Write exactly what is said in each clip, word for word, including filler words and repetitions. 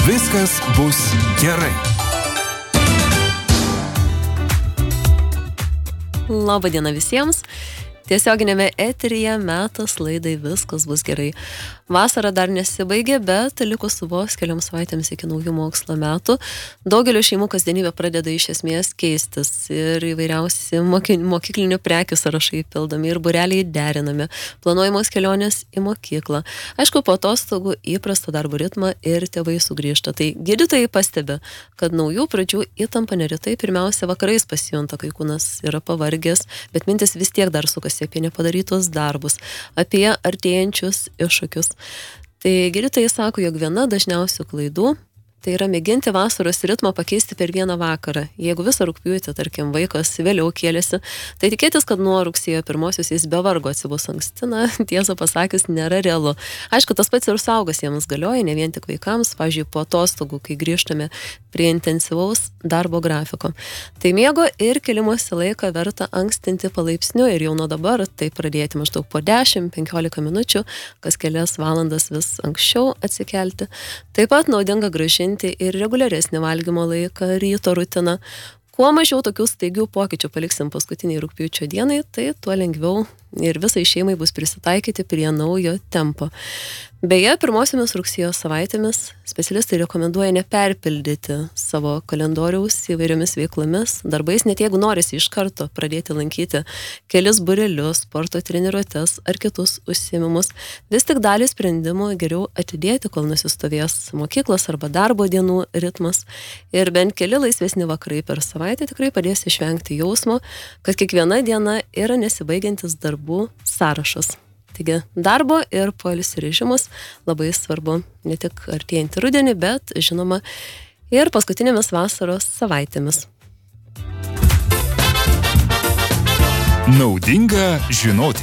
Viskas bus gerai. Labą dieną visiems. Tiesioginėme eteryje metas laidai Viskas bus gerai. Vasara dar nesibaigė, bet likus vos kelioms savaitėms iki naujų mokslo metų, daugelio šeimų kasdienybė pradeda iš esmės keistis ir įvairiausi mokyklinių prekių sąrašai pildomi ir būreliai derinami, planuojamos kelionės į mokyklą. Aišku, po atostogų įprastą darbo ritmą ir tėvai sugrįžta. Tai gydytojai pastebi, kad naujų pradžių įtampa neretai pirmiausia vakarais pasijunta, kai kūnas yra pavargęs, bet mintis vis tiek dar sukasi apie nepadarytus darbus, apie artėjančius iššūkius. Tai gydytojai sako, jog viena dažniausių klaidų tai yra mėginti vasaros ritmą pakeisti per vieną vakarą. Jeigu visą rugpjūtį, tarkim, vaikas vėliau kėlėsi, tai tikėtis, kad nuo rugsėjo pirmosios jis be vargo atsibus anksti, na, tiesą pasakius, nėra realu. Aišku, tas pats ir suaugusiems galioja, ne vien tik vaikams, pavyzdžiui, po atostogų, kai grįžtame prie intensyvaus darbo grafiko. Tai miego ir kelimosi laiką verta ankstinti palaipsniui ir jau nuo dabar tai pradėti maždaug po dešimt penkiolika minučių, kas kelias valandas vis anksčiau atsikelti. Taip pat naudinga grąžinti ir reguliaresnį valgymo laiką, ryto rutiną. Kuo mažiau tokių staigių pokyčių paliksim paskutiniai rugpjūčio dienai, tai tuo lengviau ir visai šeimai bus prisitaikyti prie naujo tempo. Beje, pirmosiomis rugsėjo savaitėmis specialistai rekomenduoja neperpildyti savo kalendoriaus įvairiomis veiklomis, darbais, net jeigu norisi iš karto pradėti lankyti kelis būrelius, sporto treniruotes ar kitus užsiėmimus. Vis tik dalį sprendimų geriau atidėti, kol nusistovės mokyklos arba darbo dienų ritmas. Ir bent keli laisvesni vakarai per savaitę tikrai padės išvengti jausmo, kad kiekviena diena yra nesibaigiantis darbų sąrašas. Taigi darbo ir poilsio režimas labai svarbu ne tik artėjantį rudenį, bet žinoma ir paskutinėmis vasaros savaitėmis. Naudinga žinoti.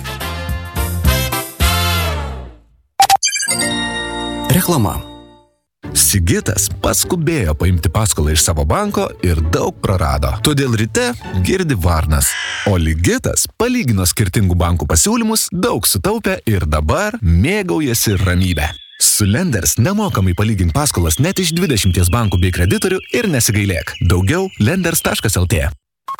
Reklama. Sigitas paskubėjo paimti paskolą iš savo banko ir daug prarado. Todėl ryte girdi varnas. O Ligitas palygino skirtingų bankų pasiūlymus, daug sutaupė ir dabar mėgaujasi ramybę. Su Lenders nemokamai palygink paskolas net iš dvidešimties bankų bei kreditorių ir nesigailėk. Daugiau lenders taškas el tė.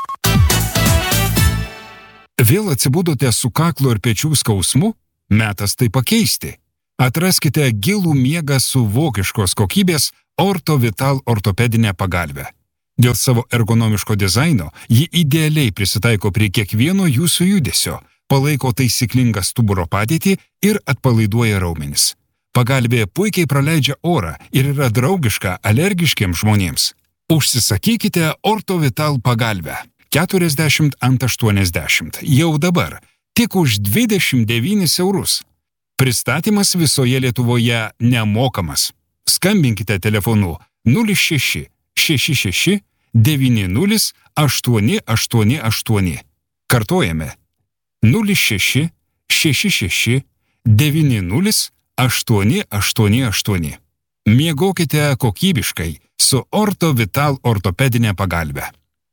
Vėl atsibudote su kaklo ir pečių skausmu? Metas tai pakeisti. Atraskite gilų miegą su vokiškos kokybės Orto Vital ortopedinę pagalvę. Dėl savo ergonomiško dizaino ji idealiai prisitaiko prie kiekvieno jūsų judesio, palaiko taisyklingą stuburo padėtį ir atpalaiduoja raumenis. Pagalvė puikiai praleidžia orą ir yra draugiška alergiškiems žmonėms. Užsisakykite Orto Vital pagalvę keturiasdešimt ant aštuoniasdešimt jau dabar, tik už dvidešimt devynis eurus. Pristatymas visoje Lietuvoje nemokamas. Skambinkite telefonu nulis šeši šeši šeši devyni nulis aštuoni aštuoni aštuoni. Kartojame nulis šeši šeši šeši devyni nulis aštuoni aštuoni aštuoni. Miegokite kokybiškai su Orto Vital ortopedinė pagalvė.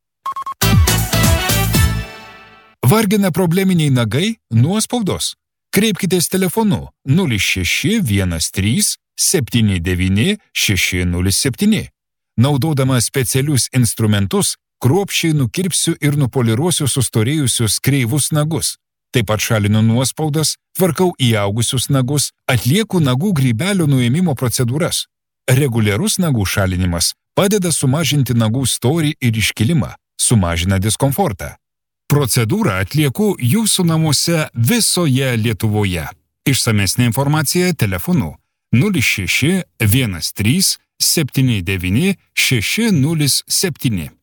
Vargina probleminiai nagai nuospaudos? Kreipkitės telefonu nulis šeši vienas trys septyni devyni šeši nulis septyni. Naudodama specialius instrumentus, kruopščiai nukirpsiu ir nupoliruosiu sustorėjusius kreivus nagus. Taip pat šalinu nuospaudas, tvarkau įaugusius nagus, atlieku nagų grybelio nuėmimo procedūras. Reguliarus nagų šalinimas padeda sumažinti nagų storį ir iškilimą, sumažina diskomfortą. Procedūrą atlieku jūsų namuose visoje Lietuvoje. Išsamesnė informacija telefonu nulis šeši vienas trys septyni devyni šeši nulis septyni.